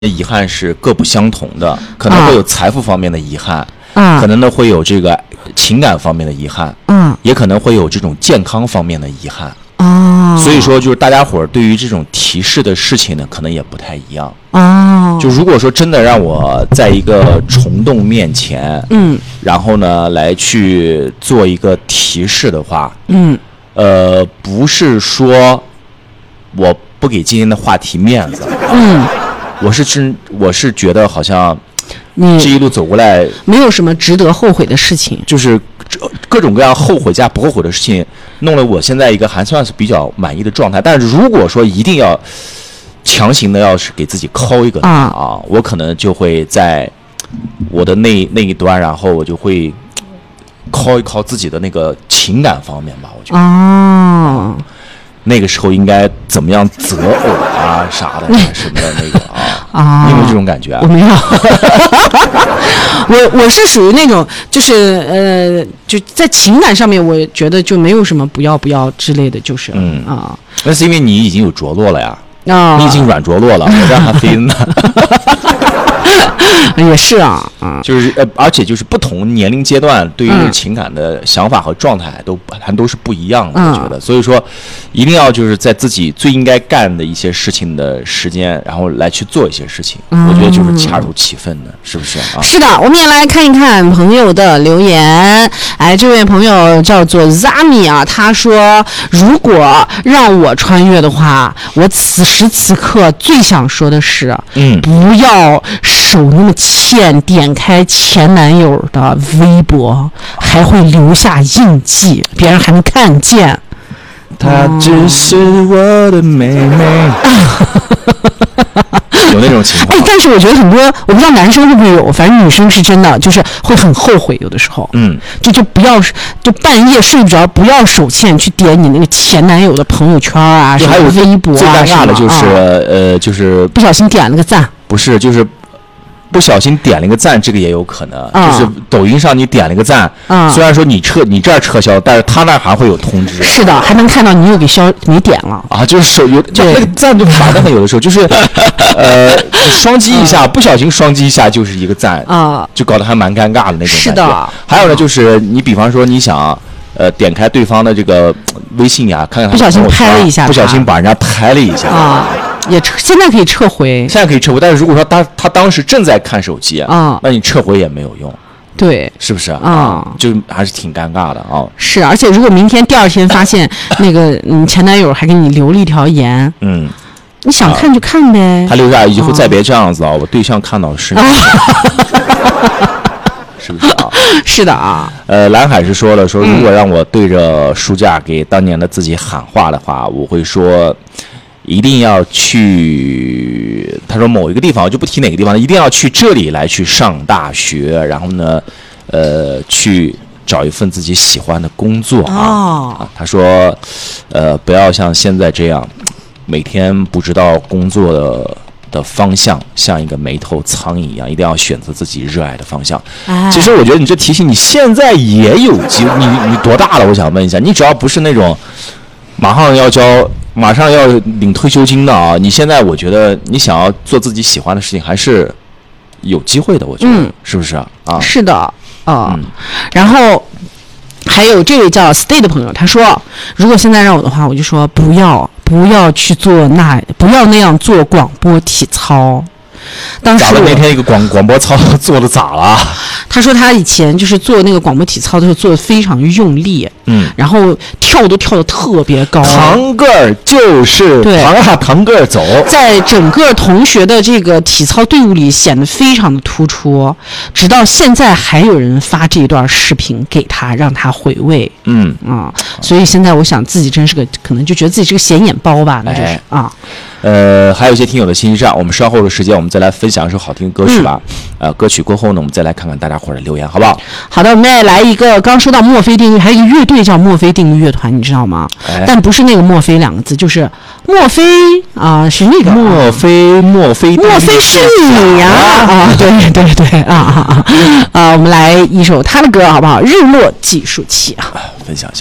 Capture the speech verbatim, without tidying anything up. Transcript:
遗憾是各不相同的，可能会有财富方面的遗憾， 啊， 可能呢会有这个情感方面的遗憾， 嗯， 也可能会有这种健康方面的遗憾。 哦， 所以说就是大家伙儿对于这种提示的事情呢，可能也不太一样。 哦， 就如果说真的让我在一个虫洞面前， 嗯， 然后呢来去做一个提示的话， 嗯， 呃，不是说我不给今天的话题面子， 嗯， 我是真我是觉得好像你这一路走过来没有什么值得后悔的事情， 就是各种各样后悔加不后悔的事情，弄了我现在一个还算是比较满意的状态。但是如果说一定要强行的要是给自己抠一个啊啊，我可能就会在我的那那一端，然后我就会抠一抠自己的那个情感方面吧。我觉得哦， 那个时候应该怎么样择偶啊啥的什么的那个啊， 啊， 你有没有这种感觉啊？ 我没有，我我是属于那种，就是呃，就在情感上面，我觉得就没有什么不要不要之类的，就是嗯啊， 那是因为你已经有着落了呀， 啊， 你已经软着陆了，我让他飞呢。 也是啊，啊， 就是呃，而且就是不同年龄阶段对于嗯情感的想法和状态都还都是不一样的， 嗯我觉得，所以说一定要就是在自己最应该干的一些事情的时间，然后来去做一些事情， 嗯我觉得就是恰如其分的，是不是啊？ 是的，我们也来看一看朋友的留言。哎，这位朋友叫做 Zami 啊，他说：“如果让我穿越的话，我此时此刻最想说的是， 嗯， 不要手那么欠，点开前男友的微博，还会留下印记，别人还能看见。” 她只是我的妹妹。有那种情况哎，但是我觉得很多，我不知道男生会不会有，反正女生是真的，就是会很后悔，有的时候， 嗯， 就就不要，就半夜睡不着，不要手欠去点你那个前男友的朋友圈啊，什么还有微博啊， 最尴尬的就是、 什么啊呃，就是不小心点了个赞， 不是就是。不小心点了一个赞，这个也有可能， 啊就是抖音上你点了一个赞， 啊虽然说你撤你这儿撤销，但是他那儿还会有通知。 是的，还能看到你又给消没点了。 啊，就是手有就那个赞就麻烦了，有的时候就是呃双击一下，不小心双击一下就是一个赞啊， 就搞得还蛮尴尬的那种感觉。 是的。 还有呢，就是你比方说你想。呃，点开对方的这个微信呀，看看他不小心拍了一下他， 不小心把人家拍了一下啊，也撤，现在可以撤回， 现在可以撤回，但是如果说他他当时正在看手机啊， 那你撤回也没有用， 对， 是不是啊？ 就还是挺尴尬的啊。 是，而且如果明天第二天发现那个嗯前男友还给你留了一条言， 嗯， 你想看就看呗， 他留下以后再别这样子啊，我对象看到是你。是不是啊？ 是的啊。 呃，蓝海是说了，说如果让我对着书架给当年的自己喊话的话，我会说，一定要去。他说某一个地方，我就不提哪个地方，一定要去这里来去上大学，然后呢，呃，去找一份自己喜欢的工作啊。 哦、 啊他说，呃，不要像现在这样，每天不知道工作的。的方向像一个没头苍蝇一样，一定要选择自己热爱的方向。 哎、 其实我觉得你这提醒你现在也有机会，你你多大了？我想问一下，你只要不是那种马上要交、马上要领退休金的啊，你现在我觉得你想要做自己喜欢的事情，还是有机会的。我觉得、嗯、是不是啊？啊， 是的啊、呃嗯。 然后还有这位叫 Stay 的朋友，他说，如果现在让我的话，我就说不要。不要去做那，不要那样做广播体操。当时咋了？那天一个广广播操做的咋了？ 他说他以前就是做那个广播体操的时候做的非常用力， 嗯， 然后跳都跳得特别高， 堂个儿就是堂啊堂个儿走， 在整个同学的这个体操队伍里显得非常的突出，直到现在还有人发这一段视频给他，让他回味， 嗯啊、嗯，所以现在我想自己真是个可能就觉得自己是个显眼包吧，那就是、 哎、 啊。 呃，还有一些听友的信息站，我们稍后的时间我们再来分享一首好听的歌曲吧。嗯、呃，歌曲过后呢，我们再来看看大家伙的留言，好不好？ 好的，我们再来一个。刚说到墨菲定律，还有一个乐队叫墨菲定律乐团，你知道吗？ 哎、 但不是那个墨菲两个字，就是墨菲啊、呃，是那个墨菲，墨菲， 墨菲是你呀！啊，对对对啊啊啊啊！我们来一首他的歌，好不好？日落计数器啊， 分享一下。